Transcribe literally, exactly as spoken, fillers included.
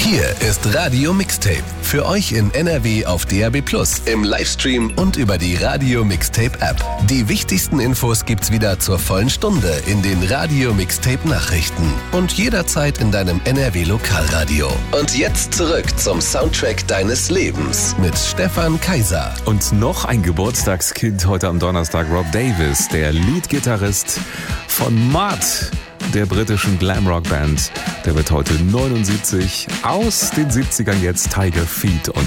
Hier ist Radio Mixtape. Für euch in N R W auf D A B plus, im Livestream und über die Radio Mixtape App. Die wichtigsten Infos gibt's wieder zur vollen Stunde in den Radio Mixtape Nachrichten und jederzeit in deinem N R W Lokalradio. Und jetzt zurück zum Soundtrack deines Lebens mit Stefan Kaiser. Und noch ein Geburtstagskind heute am Donnerstag, Rob Davis, der Leadgitarrist von Mud, der britischen Glamrock-Band. Der wird heute neunundsiebzig, aus den siebzigern jetzt Tiger Feet und